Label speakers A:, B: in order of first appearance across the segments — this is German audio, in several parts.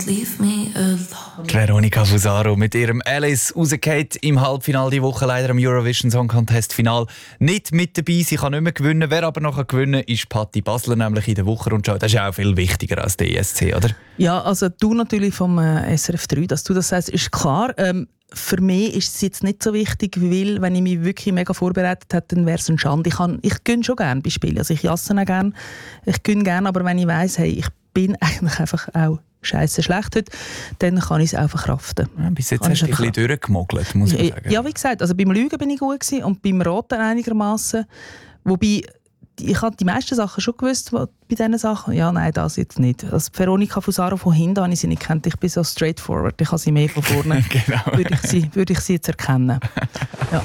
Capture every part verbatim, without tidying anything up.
A: Leave me alone.
B: Veronica Fusaro mit ihrem Alice rausgefallen im Halbfinale die Woche, leider am Eurovision Song Contest Final nicht mit dabei. Sie kann nicht mehr gewinnen. Wer aber noch gewinnen kann, ist Patti Basler, nämlich in der Wochenrundschau. Das ist auch viel wichtiger als der E S C, oder?
C: Ja, also du natürlich vom äh, S R F drei, dass du das sagst, ist klar. Ähm, für mich ist es jetzt nicht so wichtig, weil wenn ich mich wirklich mega vorbereitet hätte, dann wäre es eine Schande. Ich, kann, ich gönne schon gerne bei Spielen, also ich jasse auch gerne, ich gönne gerne, aber wenn ich weiss, hey, ich bin eigentlich einfach auch scheisse schlecht heute, dann kann ich es auch verkraften.
B: Ja, bis jetzt kann hast du dich ein bisschen durchgemogelt, muss man sagen.
C: Ja, wie gesagt, also beim Lügen bin ich gut gewesen und beim Roten einigermaßen. Wobei, ich habe die meisten Sachen schon gewusst bei diesen Sachen. Ja, nein, das jetzt nicht. Also Veronica Fusaro von hinten habe ich sie nicht gekannt. Ich bin so straightforward. Ich habe sie mehr von vorne.
B: Genau.
C: Würde ich sie, würde ich sie jetzt erkennen. Ja.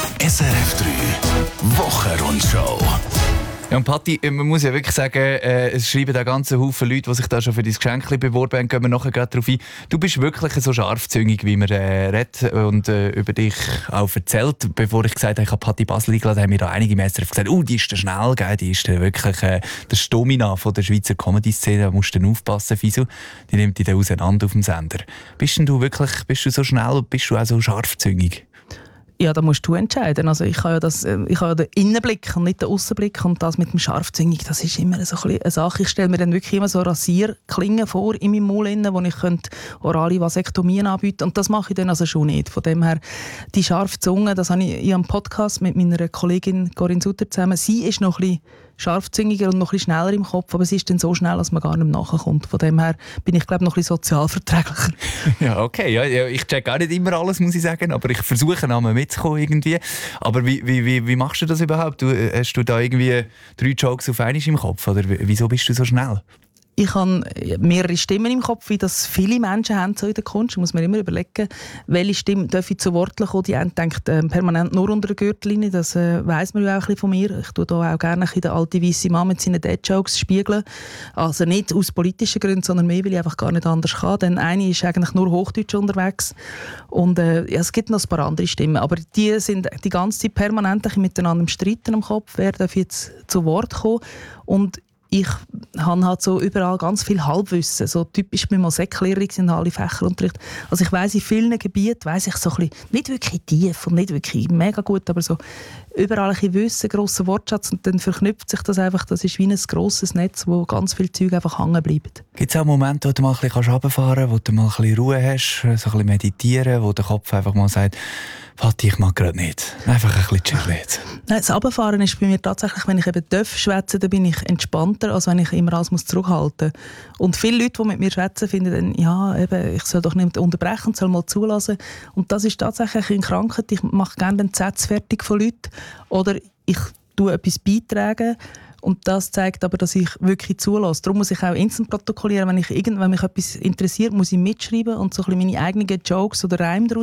D: S R F drei Wochenrundschau.
B: Ja, und Patti, man muss ja wirklich sagen, äh, es schreiben da ganze Haufen Leute, die sich da schon für dein Geschenk beworben haben, gehen wir nachher gerade darauf ein. Du bist wirklich so scharfzüngig, wie man äh, redet und äh, über dich auch erzählt. Bevor ich gesagt habe, ich habe Patti Basler eingeladen, haben mir da einige Messer gesagt, oh, die ist der schnell, gell? Die ist der wirklich äh, der Stomina von der Schweizer Comedy-Szene, da musst du dann aufpassen, Fisu. Die nimmt dich dann auseinander auf dem Sender. Bist denn du wirklich, bist du so schnell und bist du auch so scharfzüngig?
C: Ja, da musst du entscheiden. Also ich habe ja, das, ich habe ja den Innenblick und nicht den Aussenblick. Und das mit dem Scharfzüngig, das ist immer so ein eine Sache. Ich stelle mir dann wirklich immer so Rasierklingen vor in meinem Mund, wo ich orale Vasektomien anbieten könnte. Und das mache ich dann also schon nicht. Von dem her, die scharfe Zunge, das habe ich in einem Podcast mit meiner Kollegin Corinne Sutter zusammen. Sie ist noch ein bisschen scharfzüngiger und noch ein bisschen schneller im Kopf, aber sie ist dann so schnell, dass man gar nicht mehr nachkommt. Von dem her bin ich, glaube ich, noch ein bisschen sozialverträglicher.
B: Ja, okay. Ja, ich check auch nicht immer alles, muss ich sagen, aber ich versuche einmal mitzukommen irgendwie. Aber wie, wie, wie, wie machst du das überhaupt? Du, hast du da irgendwie drei Jokes auf einmal im Kopf? Oder wieso bist du so schnell?
C: Ich habe mehrere Stimmen im Kopf, wie das viele Menschen haben so in der Kunst. Da muss man immer überlegen, welche Stimme darf ich zu Wort kommen. Die eine denkt äh, permanent nur unter der Gürtellinie. Das äh, weiss man ja auch ein bisschen von mir. Ich tue da auch gerne den alten weißen Mann mit seinen Dad-Jokes spiegeln. Also nicht aus politischen Gründen, sondern mehr, weil ich einfach gar nicht anders kann. Denn eine ist eigentlich nur Hochdeutsch unterwegs. Und äh, ja, es gibt noch ein paar andere Stimmen. Aber die sind die ganze Zeit permanent miteinander im Streiten im Kopf. Wer darf jetzt zu Wort kommen? Und ich habe halt so überall ganz viel Halbwissen. So typisch bei Musiklehrerin sind alle Fächerunterricht. Also ich weiss, in vielen Gebieten weiss ich so ein bisschen, nicht wirklich tief und nicht wirklich mega gut, aber so überall ein bisschen Wissen, grosser Wortschatz und dann verknüpft sich das einfach. Das ist wie ein grosses Netz, wo ganz viele Zeug einfach hängen bleiben. Gibt
B: es auch Momente, wo du mal ein bisschen runterfahren kannst, wo du mal ein bisschen Ruhe hast, so ein bisschen meditieren, wo der Kopf einfach mal sagt, Patti, ich mag gerade nicht. Einfach ein bisschen chillen jetzt.
C: Nein, das Runterfahren ist bei mir tatsächlich, wenn ich eben darf schwätzen, dann bin ich entspannter, als wenn ich immer alles muss zurückhalten muss. Und viele Leute, die mit mir schwätzen, finden dann, ja, eben, ich soll doch nicht unterbrechen, soll mal zulassen. Und das ist tatsächlich eine Krankheit. Ich mache gerne den Sätze fertig von Leuten. Oder ich tue etwas beitragen. Und das zeigt aber, dass ich wirklich zulasse. Darum muss ich auch instant protokollieren. Wenn, ich irgend, wenn mich etwas interessiert, muss ich mitschreiben und so ein bisschen meine eigenen Jokes oder Reime